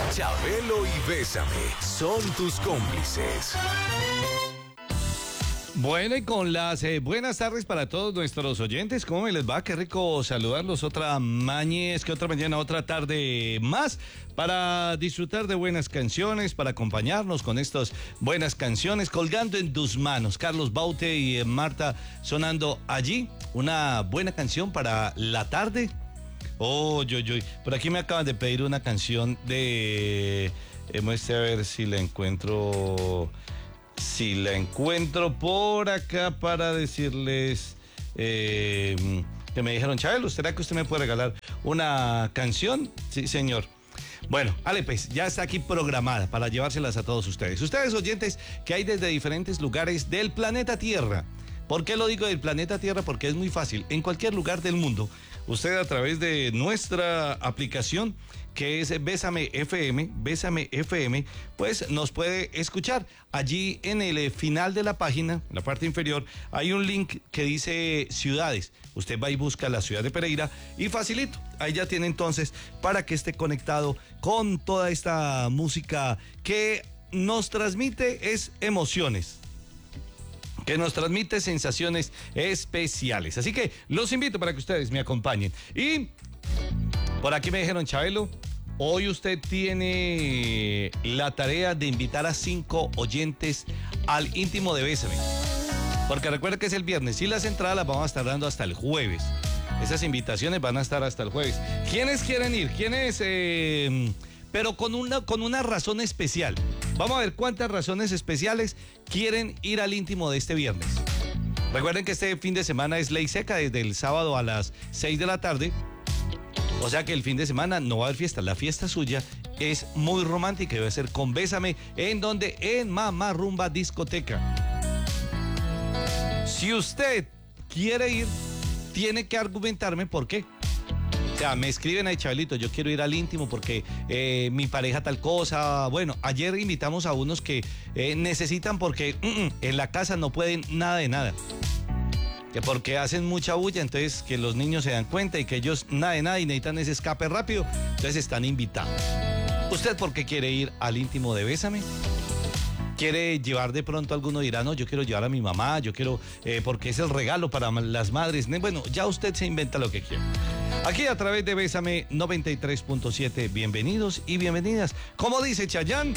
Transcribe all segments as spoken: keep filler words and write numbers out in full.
Chabelo y Bésame son tus cómplices. Bueno, y con las eh, buenas tardes para todos nuestros oyentes, ¿cómo me les va? Qué rico saludarlos otra mañez, que otra mañana, otra tarde más, para disfrutar de buenas canciones, para acompañarnos con estas buenas canciones, colgando en tus manos. Carlos Baute y eh, Marta sonando allí, una buena canción para la tarde. Oh, yo, yo, por aquí me acaban de pedir una canción de... Eh, muestre a ver si la encuentro... Si la encuentro por acá para decirles eh, que me dijeron, Chabelo, ¿será que usted me puede regalar una canción? Sí, señor. Bueno, Ale, pues ya está aquí programada para llevárselas a todos ustedes. Ustedes oyentes que hay desde diferentes lugares del planeta Tierra. ¿Por qué lo digo del planeta Tierra? Porque es muy fácil. En cualquier lugar del mundo, usted a través de nuestra aplicación, que es Bésame F M, Bésame F M, pues nos puede escuchar. Allí en el final de la página, en la parte inferior, hay un link que dice ciudades. Usted va y busca la ciudad de Pereira y facilito. Ahí ya tiene entonces para que esté conectado con toda esta música que nos transmite es emociones, que nos transmite sensaciones especiales. Así que los invito para que ustedes me acompañen. Y por aquí me dijeron, Chabelo, hoy usted tiene la tarea de invitar a cinco oyentes al íntimo de Bésame. Porque recuerda que es el viernes y las entradas las vamos a estar dando hasta el jueves. Esas invitaciones van a estar hasta el jueves. ¿Quiénes quieren ir? ¿Quiénes? Eh, pero con una, con una razón especial. Vamos a ver cuántas razones especiales quieren ir al íntimo de este viernes. Recuerden que este fin de semana es ley seca desde el sábado a las seis de la tarde. O sea que el fin de semana no va a haber fiesta. La fiesta suya es muy romántica y va a ser con Bésame. ¿En donde? En Mamá Rumba Discoteca. Si usted quiere ir, tiene que argumentarme por qué. O sea, me escriben ahí, Chabelito, yo quiero ir al íntimo porque eh, mi pareja tal cosa. Bueno, ayer invitamos a unos que eh, necesitan porque mm, mm, en la casa no pueden nada de nada. Que porque hacen mucha bulla, entonces que los niños se dan cuenta y que ellos nada de nada y necesitan ese escape rápido, entonces están invitados. ¿Usted por qué quiere ir al íntimo de Bésame? ¿Quiere llevar de pronto? Alguno dirá, no, yo quiero llevar a mi mamá, yo quiero, eh, porque es el regalo para las madres. Bueno, ya usted se inventa lo que quiere. Aquí a través de Bésame noventa y tres punto siete, bienvenidos y bienvenidas. Como dice Chayanne,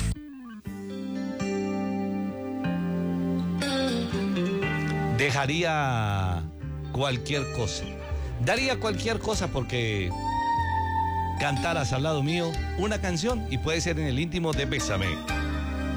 dejaría cualquier cosa, daría cualquier cosa porque cantaras al lado mío una canción y puede ser en el íntimo de Bésame.